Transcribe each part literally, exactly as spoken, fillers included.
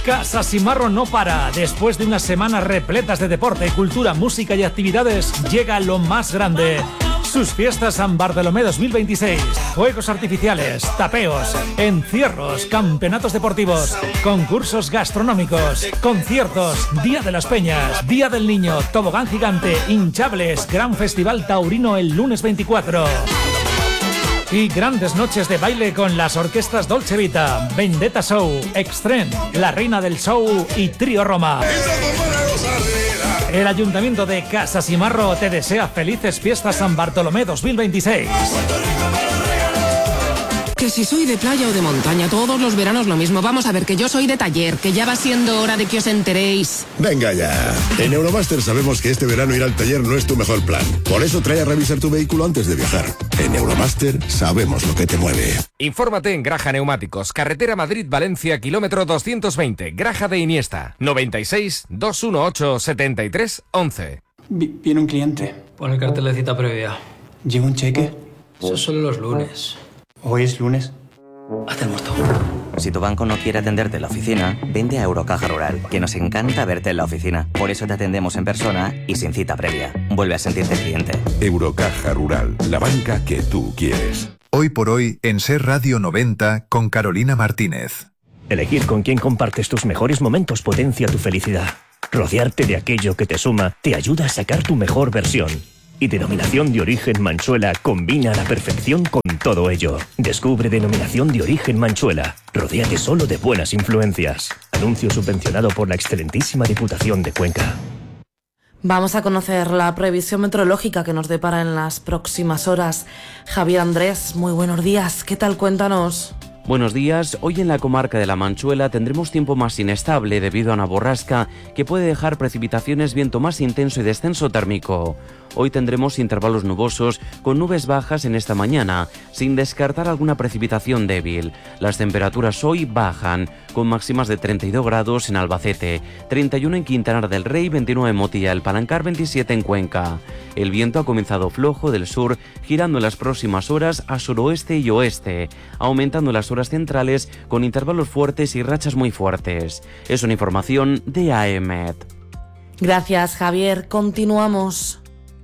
Casa Simarro no para. Después de unas semanas repletas de deporte, cultura, música y actividades, llega lo más grande. Sus fiestas San Bartolomé dos mil veintiséis. Juegos artificiales, tapeos, encierros, campeonatos deportivos, concursos gastronómicos, conciertos, Día de las Peñas, Día del Niño, tobogán gigante, hinchables, gran festival taurino el lunes veinticuatro. Y grandes noches de baile con las orquestas Dolce Vita, Vendetta Show, Extreme, La Reina del Show y Trío Roma. El Ayuntamiento de Casa Simarro te desea felices fiestas San Bartolomé dos mil veintiséis. Que si soy de playa o de montaña, todos los veranos lo mismo. Vamos a ver, que yo soy de taller, que ya va siendo hora de que os enteréis. Venga ya. En Euromaster sabemos que este verano ir al taller no es tu mejor plan. Por eso trae a revisar tu vehículo antes de viajar. En Euromaster sabemos lo que te mueve. Infórmate en Graja Neumáticos, carretera Madrid-Valencia, kilómetro doscientos veinte, Graja de Iniesta, noventa y seis, doscientos dieciocho, setenta y tres, once. Viene un cliente. Pon el cartel de cita previa. ¿Llega un cheque? Eso solo los lunes. ¿Hoy es lunes? Haz el muerto. Si tu banco no quiere atenderte en la oficina, vente a Eurocaja Rural, que nos encanta verte en la oficina. Por eso te atendemos en persona y sin cita previa. Vuelve a sentirte cliente. Eurocaja Rural, la banca que tú quieres. Hoy por hoy, en Ser Radio noventa, con Carolina Martínez. Elegir con quién compartes tus mejores momentos potencia tu felicidad. Rodearte de aquello que te suma te ayuda a sacar tu mejor versión. Y Denominación de Origen Manchuela combina a la perfección con todo ello. Descubre Denominación de Origen Manchuela. Rodéate solo de buenas influencias. Anuncio subvencionado por la excelentísima Diputación de Cuenca. Vamos a conocer la previsión meteorológica que nos depara en las próximas horas. Javier Andrés, muy buenos días. ¿Qué tal? Cuéntanos. Buenos días. Hoy en la comarca de la Manchuela tendremos tiempo más inestable debido a una borrasca que puede dejar precipitaciones, viento más intenso y descenso térmico. Hoy tendremos intervalos nubosos con nubes bajas en esta mañana, sin descartar alguna precipitación débil. Las temperaturas hoy bajan, con máximas de treinta y dos grados en Albacete, treinta y uno en Quintanar del Rey, veintinueve en Motilla del Palancar, veintisiete en Cuenca. El viento ha comenzado flojo del sur, girando en las próximas horas a suroeste y oeste, aumentando las horas centrales con intervalos fuertes y rachas muy fuertes. Es una información de A E M E T. Gracias, Javier. Continuamos.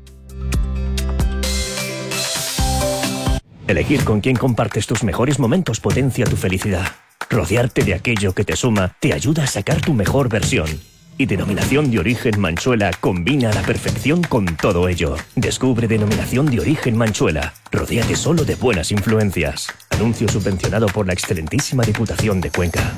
Elegir con quién compartes tus mejores momentos potencia tu felicidad. Rodearte de aquello que te suma te ayuda a sacar tu mejor versión. Y Denominación de Origen Manchuela combina a la perfección con todo ello. Descubre Denominación de Origen Manchuela. Rodéate solo de buenas influencias. Anuncio subvencionado por la excelentísima Diputación de Cuenca.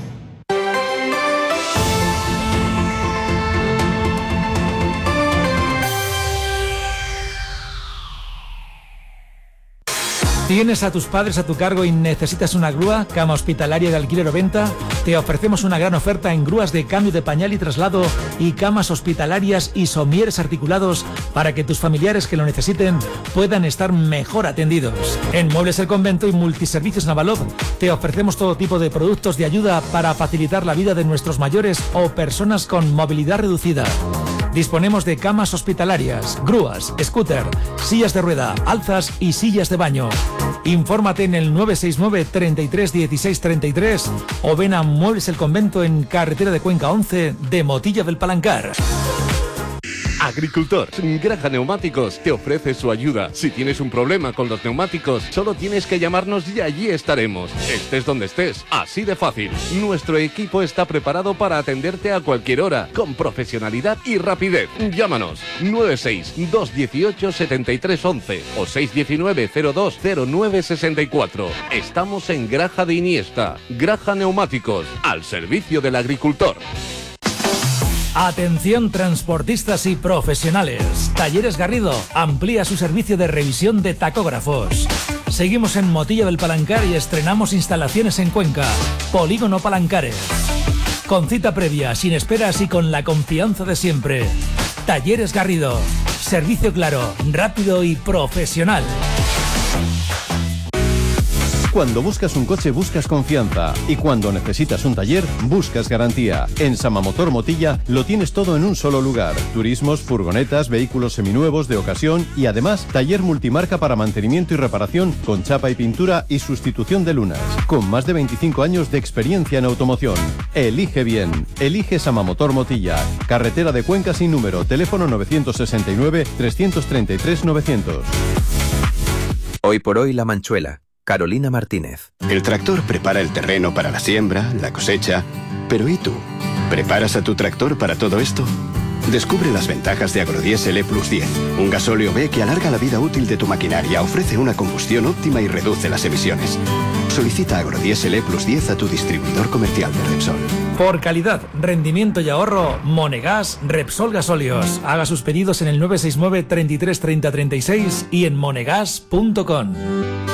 ¿Tienes a tus padres a tu cargo y necesitas una grúa, cama hospitalaria de alquiler o venta? Te ofrecemos una gran oferta en grúas de cambio de pañal y traslado y camas hospitalarias y somieres articulados para que tus familiares que lo necesiten puedan estar mejor atendidos. En Muebles El Convento y Multiservicios Navalov te ofrecemos todo tipo de productos de ayuda para facilitar la vida de nuestros mayores o personas con movilidad reducida. Disponemos de camas hospitalarias, grúas, scooter, sillas de rueda, alzas y sillas de baño. Infórmate en el nueve seis nueve, treinta y tres, dieciséis, treinta y tres o ven a Muebles El Convento en carretera de Cuenca once de Motilla del Palancar. Agricultor, Graja Neumáticos te ofrece su ayuda. Si tienes un problema con los neumáticos, solo tienes que llamarnos y allí estaremos. Estés donde estés, así de fácil. Nuestro equipo está preparado para atenderte a cualquier hora, con profesionalidad y rapidez. Llámanos nueve seis, dos uno ocho, siete tres once o seis uno nueve, cero dos, cero nueve seis cuatro. Estamos en Graja de Iniesta. Graja Neumáticos, al servicio del agricultor. Atención transportistas y profesionales. Talleres Garrido amplía su servicio de revisión de tacógrafos. Seguimos en Motilla del Palancar y estrenamos instalaciones en Cuenca. Polígono Palancares. Con cita previa, sin esperas y con la confianza de siempre. Talleres Garrido. Servicio claro, rápido y profesional. Cuando buscas un coche buscas confianza y cuando necesitas un taller buscas garantía. En Samamotor Motilla lo tienes todo en un solo lugar. Turismos, furgonetas, vehículos seminuevos de ocasión y además taller multimarca para mantenimiento y reparación con chapa y pintura y sustitución de lunas. Con más de veinticinco años de experiencia en automoción. Elige bien. Elige Samamotor Motilla. Carretera de Cuenca sin número. Teléfono nueve seis nueve, tres tres tres, novecientos. Hoy por hoy La Manchuela. Carolina Martínez. El tractor prepara el terreno para la siembra, la cosecha. Pero ¿y tú? ¿Preparas a tu tractor para todo esto? Descubre las ventajas de Agrodiesel E Plus diez, un gasóleo B que alarga la vida útil de tu maquinaria, ofrece una combustión óptima y reduce las emisiones. Solicita Agrodiesel E Plus diez a tu distribuidor comercial de Repsol. Por calidad, rendimiento y ahorro, Monegas Repsol Gasóleos. Haga sus pedidos en el nueve seis nueve, treinta y tres, treinta, treinta y seis y en monegas punto com.